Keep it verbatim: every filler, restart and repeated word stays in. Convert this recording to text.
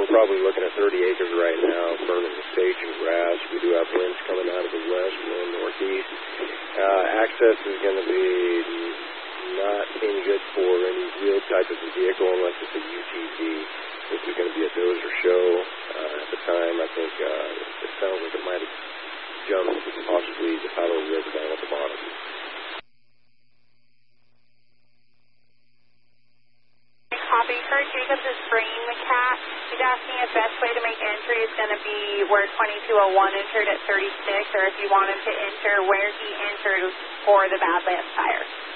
probably looking at thirty acres right now, burning the sage and grass. We do have winds coming out of the west and northeast. Uh, access is going to be not any good for any real type of a vehicle unless it's a U T V. This is going to be a dozer show. Uh, at the time, I think uh, it sounds like it might have jumped possibly the Powder River down at the bottom. Copy. Kurt Jacobs is bringing the cat. He's asking if best way to make entry is going to be where twenty-two oh one entered at thirty-six, or if you want him to enter where he entered for the Badlands tire.